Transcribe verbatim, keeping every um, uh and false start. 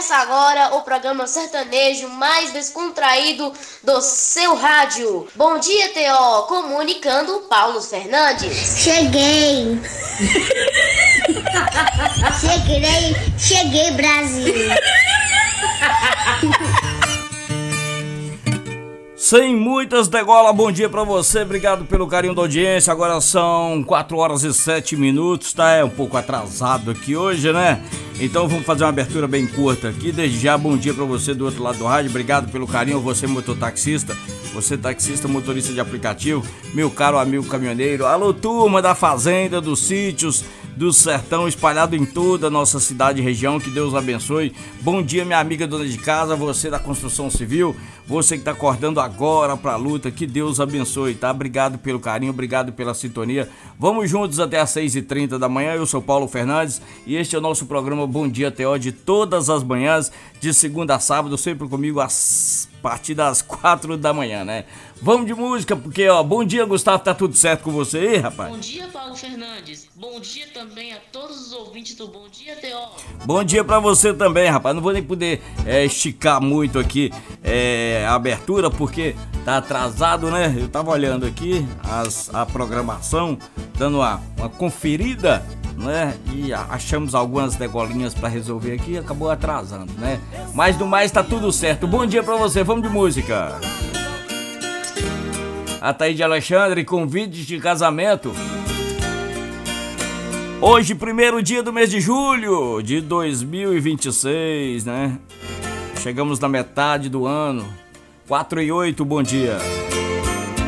Começa agora o programa sertanejo mais descontraído do seu rádio. Bom dia, T O, comunicando Paulo Fernandes. Cheguei. Cheguei, cheguei, Brasil. Sem muitas degola, bom dia pra você, obrigado pelo carinho da audiência. Agora são quatro horas e sete minutos, tá? É um pouco atrasado aqui hoje, né? Então vamos fazer uma abertura bem curta aqui. Desde já, bom dia pra você do outro lado do rádio, obrigado pelo carinho, você mototaxista, você taxista, motorista de aplicativo, meu caro amigo caminhoneiro. Alô, turma da fazenda, dos sítios, do sertão espalhado em toda a nossa cidade e região, que Deus abençoe. Bom dia, minha amiga dona de casa, você da construção civil, você que tá acordando agora pra luta, que Deus abençoe, tá? Obrigado pelo carinho, obrigado pela sintonia. Vamos juntos até às seis e trinta da manhã, eu sou Paulo Fernandes e este é o nosso programa Bom Dia T O de todas as manhãs, de segunda a sábado, sempre comigo às a partir das quatro da manhã, né? Vamos de música, porque, ó, bom dia, Gustavo, tá tudo certo com você aí, rapaz? Bom dia, Paulo Fernandes. Bom dia também a todos os ouvintes do Bom Dia, T O. Bom dia pra você também, rapaz. Não vou nem poder é, esticar muito aqui é, a abertura, porque tá atrasado, né? Eu tava olhando aqui as, a programação, dando uma, uma conferida, né? E achamos algumas degolinhas pra resolver aqui e acabou atrasando, né? Mas do mais tá tudo certo. Bom dia pra você, vamos de música. Ataíde Alexandre, convite de casamento. Hoje, primeiro dia do mês de julho de dois mil e vinte e seis, né? Chegamos na metade do ano. quatro e oito, bom dia.